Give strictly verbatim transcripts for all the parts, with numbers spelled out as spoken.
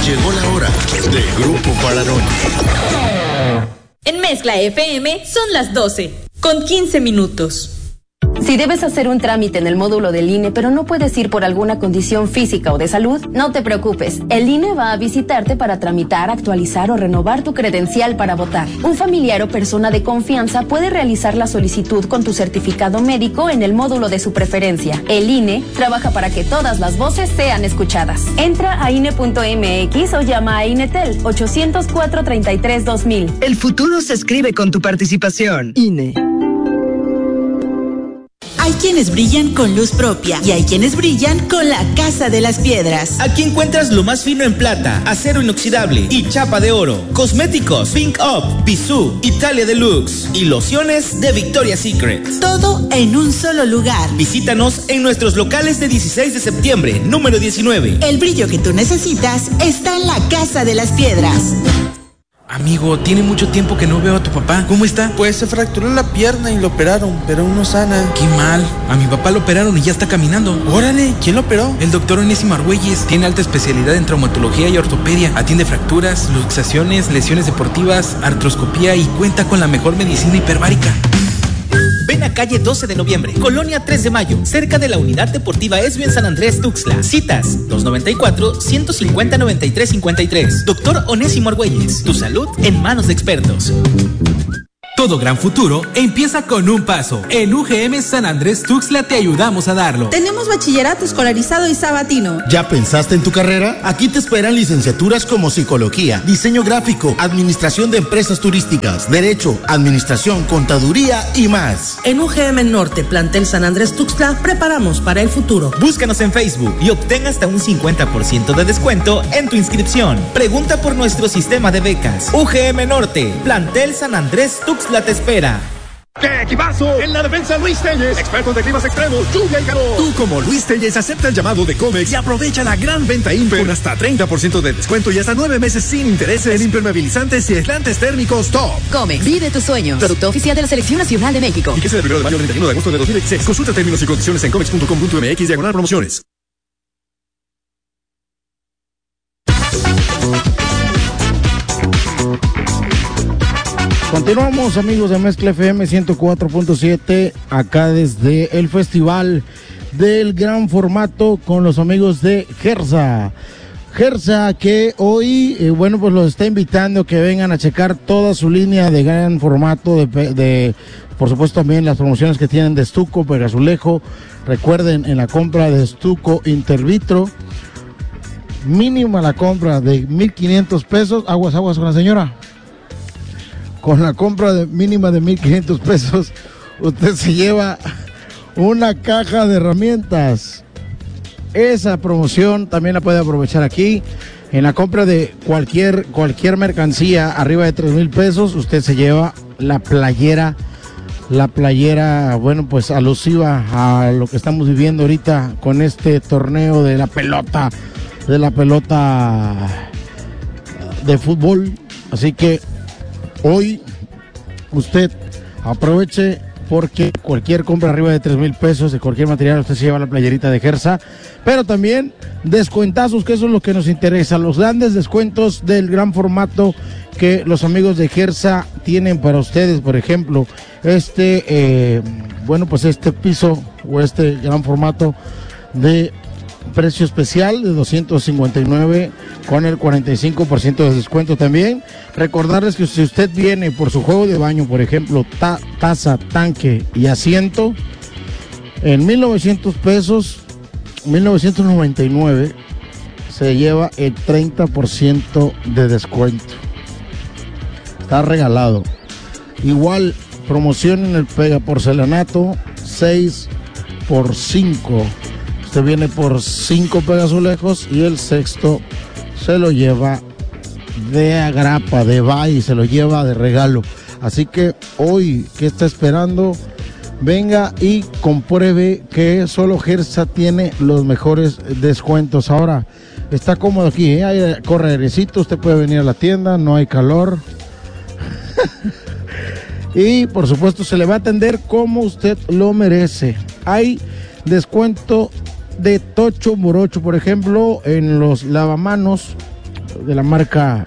Llegó la hora de Grupo Palarón. En Mezcla F M son las doce, con quince minutos. Si debes hacer un trámite en el módulo del I N E, pero no puedes ir por alguna condición física o de salud, no te preocupes. El I N E va a visitarte para tramitar, actualizar o renovar tu credencial para votar. Un familiar o persona de confianza puede realizar la solicitud con tu certificado médico en el módulo de su preferencia. El I N E trabaja para que todas las voces sean escuchadas. Entra a I N E punto M X o llama a INETEL ochocientos cuatro, treinta y tres, dos mil. El futuro se escribe con tu participación. I N E. Hay quienes brillan con luz propia y hay quienes brillan con la Casa de las Piedras. Aquí encuentras lo más fino en plata, acero inoxidable y chapa de oro. Cosméticos, Pink Up, Bisú, Italia Deluxe y lociones de Victoria's Secret. Todo en un solo lugar. Visítanos en nuestros locales de dieciséis de septiembre, número diecinueve. El brillo que tú necesitas está en la Casa de las Piedras. Amigo, tiene mucho tiempo que no veo a tu papá. ¿Cómo está? Pues se fracturó la pierna y lo operaron, pero aún no sana. Qué mal. A mi papá lo operaron y ya está caminando. Órale, ¿quién lo operó? El doctor Onésimo Argüelles. Tiene alta especialidad en traumatología y ortopedia. Atiende fracturas, luxaciones, lesiones deportivas, artroscopía y cuenta con la mejor medicina hiperbárica. Ven a calle doce de noviembre, Colonia tres de mayo, cerca de la Unidad Deportiva Esbio en San Andrés, Tuxtla. Citas dos noventa y cuatro, ciento cincuenta, noventa y tres cincuenta y tres. Doctor Onésimo Argüelles, tu salud en manos de expertos. Todo gran futuro empieza con un paso. En U G M San Andrés Tuxtla te ayudamos a darlo. Tenemos bachillerato escolarizado y sabatino. ¿Ya pensaste en tu carrera? Aquí te esperan licenciaturas como psicología, diseño gráfico, administración de empresas turísticas, derecho, administración, contaduría y más. En U G M Norte, plantel San Andrés Tuxtla, preparamos para el futuro. Búscanos en Facebook y obtén hasta un cincuenta por ciento de descuento en tu inscripción. Pregunta por nuestro sistema de becas. U G M Norte, plantel San Andrés Tuxtla te espera. ¡Qué equipazo! En la defensa Luis Telles, expertos de climas extremos, lluvia y calor. Tú como Luis Telles acepta el llamado de Comex y aprovecha la gran venta Imper con hasta treinta por ciento de descuento y hasta nueve meses sin intereses en impermeabilizantes y aislantes térmicos top. Comex, vive tus sueños. Producto oficial de la Selección Nacional de México. Y que sea del primero de mayo al treinta y uno de agosto de dos mil dieciséis. Consulta términos y condiciones en comex punto com punto m x diagonal promociones. Continuamos, amigos de Mezcla F M ciento cuatro punto siete, acá desde el Festival del Gran Formato con los amigos de Gersa. Gersa que hoy, eh, bueno, pues los está invitando que vengan a checar toda su línea de gran formato, de, de por supuesto también las promociones que tienen de estuco, pegazulejo. Recuerden, en la compra de estuco Intervitro, mínima la compra de mil quinientos pesos, aguas, aguas con la señora. Con la compra de mínima de mil quinientos pesos, usted se lleva una caja de herramientas. Esa promoción también la puede aprovechar aquí. En la compra de cualquier, cualquier mercancía arriba de tres mil pesos, usted se lleva la playera, la playera, bueno, pues alusiva a lo que estamos viviendo ahorita con este torneo de la pelota, de la pelota de fútbol. Así que hoy usted aproveche, porque cualquier compra arriba de tres mil pesos de cualquier material usted se lleva la playerita de Gersa, pero también descuentazos, que eso es lo que nos interesa, los grandes descuentos del gran formato que los amigos de Gersa tienen para ustedes. Por ejemplo, este, eh, bueno, pues este piso o este gran formato de precio especial de doscientos cincuenta y nueve con el cuarenta y cinco por ciento de descuento. También recordarles que si usted viene por su juego de baño, por ejemplo, ta taza, tanque y asiento, en mil novecientos pesos, mil novecientos noventa y nueve, se lleva el treinta por ciento de descuento. Está regalado. Igual, promoción en el pega porcelanato, seis por cinco. Usted viene por cinco pegazulejos y el sexto se lo lleva de agrapa, de bye, se lo lleva de regalo. Así que hoy, ¿qué está esperando? Venga y compruebe que solo Gersa tiene los mejores descuentos. Ahora, está cómodo aquí, ¿eh? Hay, corre airecito, usted puede venir a la tienda, no hay calor. Y por supuesto se le va a atender como usted lo merece. Hay descuento de Tocho Morocho, por ejemplo, en los lavamanos, de la marca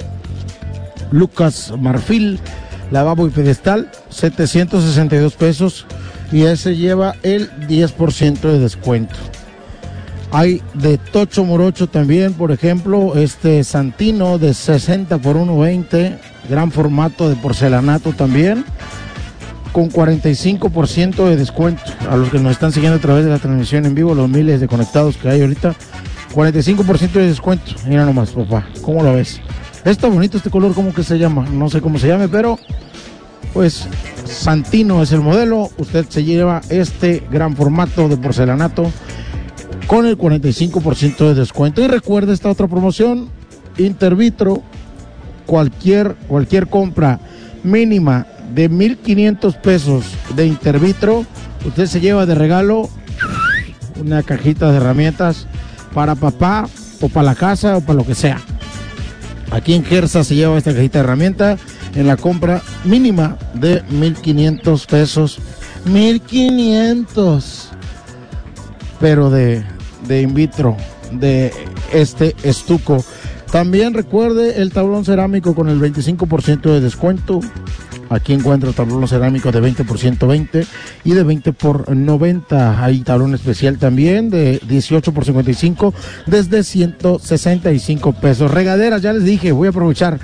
Lucas Marfil, lavabo y pedestal, setecientos sesenta y dos pesos, y ese lleva el diez por ciento de descuento. Hay de Tocho Morocho también, por ejemplo, este Santino de sesenta por uno veinte, gran formato de porcelanato también, con cuarenta y cinco por ciento de descuento. A los que nos están siguiendo a través de la transmisión en vivo, los miles de conectados que hay ahorita, cuarenta y cinco por ciento de descuento. Mira nomás, papá, ¿cómo lo ves? Está bonito este color, ¿cómo que se llama? No sé cómo se llame, pero pues Santino es el modelo. Usted se lleva este gran formato de porcelanato con el cuarenta y cinco por ciento de descuento. Y recuerde esta otra promoción, Intervitro, cualquier, cualquier compra mínima de mil quinientos pesos de Intervitro, usted se lleva de regalo una cajita de herramientas para papá o para la casa o para lo que sea. Aquí en Gersa se lleva esta cajita de herramientas en la compra mínima de mil quinientos pesos. mil quinientos, pero de, de in vitro, de este estuco. También recuerde el tablón cerámico con el veinticinco por ciento de descuento. Aquí encuentra tablón cerámico de veinte por ciento veinte y de veinte por noventa. Hay tablón especial también de dieciocho por cincuenta y cinco desde ciento sesenta y cinco pesos. Regaderas, ya les dije, voy a aprovechar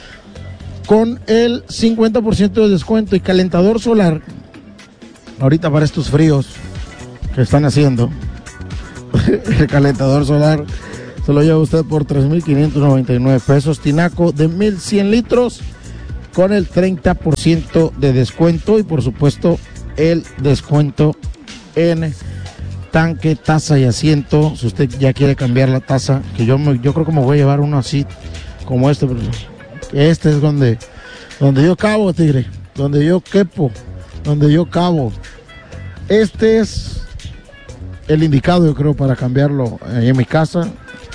con el cincuenta por ciento de descuento. Y calentador solar, ahorita para estos fríos que están haciendo, el calentador solar se lo lleva usted por tres mil quinientos noventa y nueve pesos. Tinaco de mil cien litros con el treinta por ciento de descuento, y por supuesto el descuento en tanque, taza y asiento. Si usted ya quiere cambiar la taza, que yo me, yo creo que me voy a llevar uno así como este, pero este es donde, donde yo cabo, tigre, donde yo quepo, donde yo cabo. Este es el indicado, yo creo, para cambiarlo en mi casa.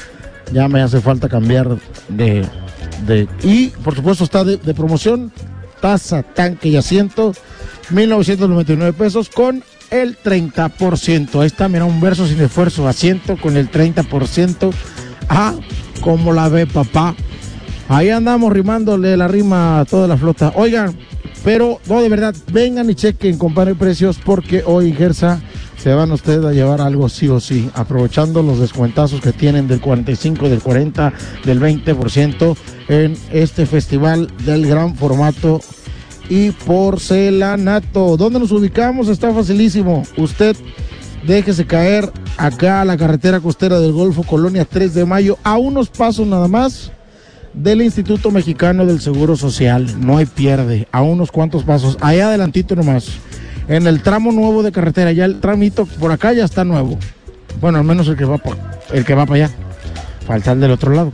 Ya me hace falta cambiar de De, y por supuesto está de, de promoción, taza, tanque y asiento, mil novecientos noventa y nueve pesos con el treinta por ciento. Ahí está, mira, un verso sin esfuerzo, asiento con el treinta por ciento. Ah, ¿cómo la ve, papá? Ahí andamos rimándole la rima a toda la flota. Oigan, pero no, de verdad, vengan y chequen, comparen precios, porque hoy en Gersa se van ustedes a llevar algo sí o sí, aprovechando los descuentazos que tienen del cuarenta y cinco, del cuarenta, del veinte por ciento en este festival del gran formato y porcelanato. ¿Dónde nos ubicamos? Está facilísimo. Usted déjese caer acá a la carretera costera del Golfo, Colonia tres de mayo, a unos pasos nada más del Instituto Mexicano del Seguro Social. No hay pierde, a unos cuantos pasos, allá adelantito nomás. En el tramo nuevo de carretera, ya el tramito por acá ya está nuevo. Bueno, al menos el que va por, el que va para allá. Falta el del otro lado.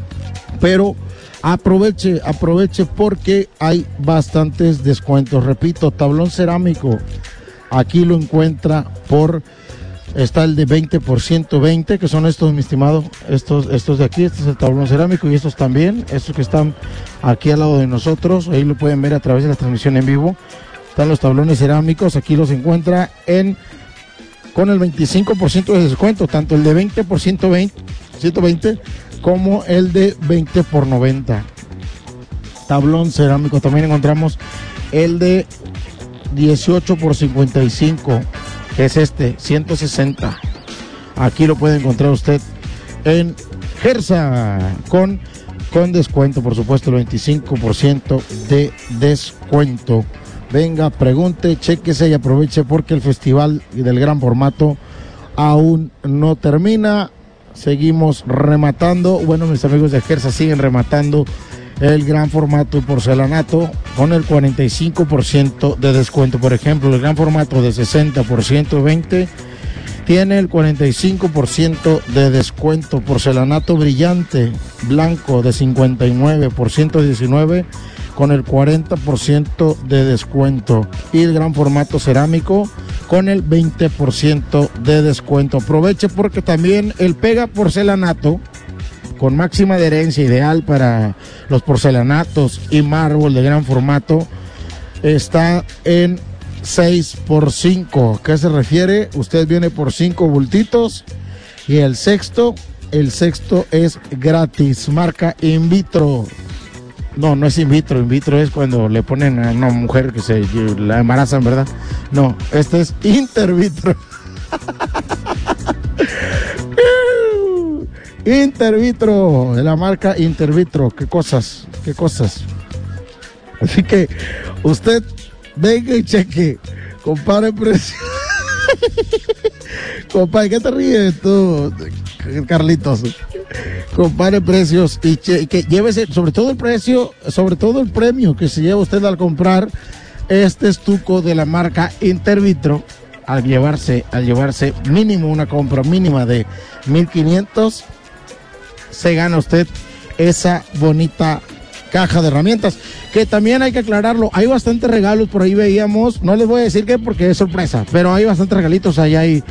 Pero aproveche, aproveche porque hay bastantes descuentos. Repito, tablón cerámico. Aquí lo encuentra por, está el de veinte por ciento veinte, que son estos, mi estimado. Estos, estos de aquí, este es el tablón cerámico, y estos también, estos que están aquí al lado de nosotros. Ahí lo pueden ver a través de la transmisión en vivo. Están los tablones cerámicos, aquí los encuentra en con el veinticinco por ciento de descuento, tanto el de veinte por ciento veinte, ciento veinte como el de veinte por noventa. Tablón cerámico, también encontramos el de dieciocho por cincuenta y cinco, que es este, ciento sesenta. Aquí lo puede encontrar usted en Gersa con, con descuento, por supuesto, el veinticinco por ciento de descuento. Venga, pregunte, chéquese y aproveche porque el festival del gran formato aún no termina. Seguimos rematando. Bueno, mis amigos de Gersa siguen rematando el gran formato porcelanato con el cuarenta y cinco por ciento de descuento. Por ejemplo, el gran formato de sesenta por ciento veinte tiene el cuarenta y cinco por ciento de descuento. Porcelanato brillante blanco de cincuenta y nueve por ciento diecinueve con el cuarenta por ciento de descuento, y el gran formato cerámico con el veinte por ciento de descuento. Aproveche porque también el pega porcelanato con máxima adherencia, ideal para los porcelanatos y mármol de gran formato, está en seis por cinco. ¿A qué se refiere? Usted viene por cinco bultitos y el sexto el sexto es gratis. Marca In Vitro. No, no es in vitro. In vitro es cuando le ponen a una mujer que se la embarazan, ¿verdad? No, este es Intervitro. Intervitro, de la marca Intervitro. Qué cosas, qué cosas. Así que usted venga y cheque. Compare precio. Compadre, ¿qué te ríes tú, Carlitos? Compare precios y che, que llévese, sobre todo el precio, sobre todo el premio que se lleva usted al comprar este estuco de la marca Intervitro. Al llevarse, al llevarse mínimo una compra mínima de mil quinientos, se gana usted esa bonita caja de herramientas, que también hay que aclararlo, hay bastantes regalos, por ahí veíamos, no les voy a decir qué porque es sorpresa, pero hay bastantes regalitos, allá hay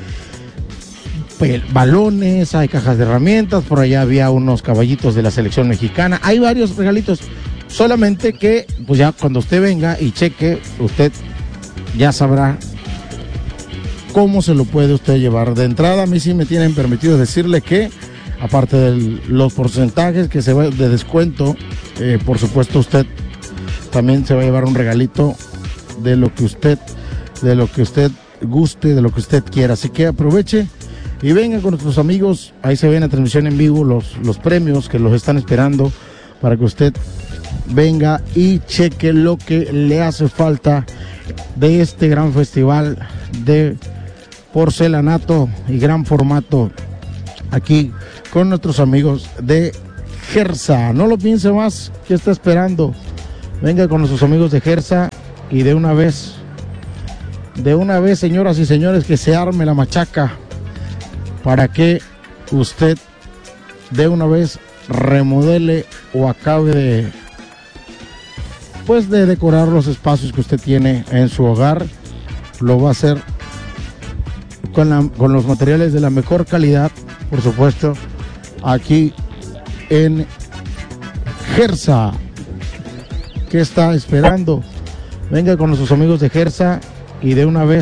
balones, hay cajas de herramientas, por allá había unos caballitos de la selección mexicana, hay varios regalitos, solamente que pues ya cuando usted venga y cheque, usted ya sabrá cómo se lo puede usted llevar. De entrada, a mí sí me tienen permitido decirle que aparte de los porcentajes que se va de descuento, eh, por supuesto usted también se va a llevar un regalito de lo que usted, de lo que usted guste, de lo que usted quiera. Así que aproveche y venga con nuestros amigos. Ahí se ve en la transmisión en vivo los, los premios que los están esperando para que usted venga y cheque lo que le hace falta de este gran festival de porcelanato y gran formato aquí con nuestros amigos de Gersa. No lo piense más, ¿qué está esperando? Venga con nuestros amigos de Gersa y de una vez, de una vez, señoras y señores, que se arme la machaca para que usted de una vez remodele o acabe de, pues de decorar los espacios que usted tiene en su hogar. Lo va a hacer con, la, con los materiales de la mejor calidad, por supuesto, aquí en Gersa. ¿Qué está esperando? Venga con nuestros amigos de Gersa y de una vez